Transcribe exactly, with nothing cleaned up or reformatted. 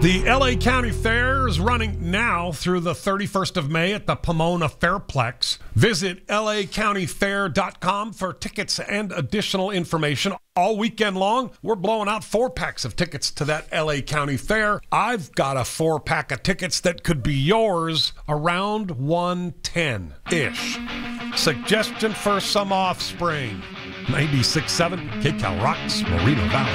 The L A County Fair is running now through the thirty-first of May at the Pomona Fairplex. Visit L A county fair dot com for tickets and additional information. All weekend long, we're blowing out four packs of tickets to that L A County Fair. I've got a four pack of tickets that could be yours around one ten-ish. Suggestion for some offspring. ninety-six point seven K Cal Rocks, Moreno Valley.